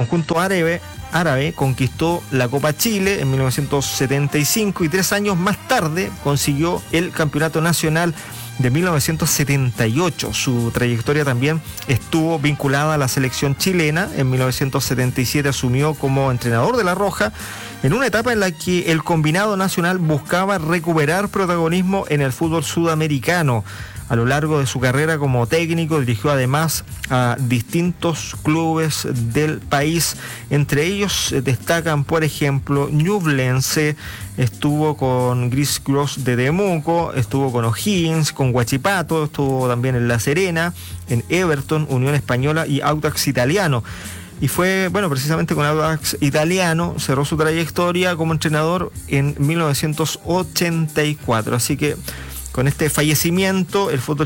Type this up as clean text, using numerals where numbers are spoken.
conjunto árabe conquistó la Copa Chile en 1975 y 3 años más tarde consiguió el Campeonato Nacional de 1978. Su trayectoria también estuvo vinculada a la selección chilena. En 1977 asumió como entrenador de La Roja en una etapa en la que el combinado nacional buscaba recuperar protagonismo en el fútbol sudamericano. A lo largo de su carrera como técnico dirigió además a distintos clubes del país. Entre ellos destacan, por ejemplo, Ñublense, estuvo con Gris Cross de Temuco, estuvo con O'Higgins, con Huachipato, estuvo también en La Serena, en Everton, Unión Española y Audax Italiano. Y fue, precisamente con Audax Italiano cerró su trayectoria como entrenador en 1984. Así que con este fallecimiento, el fútbol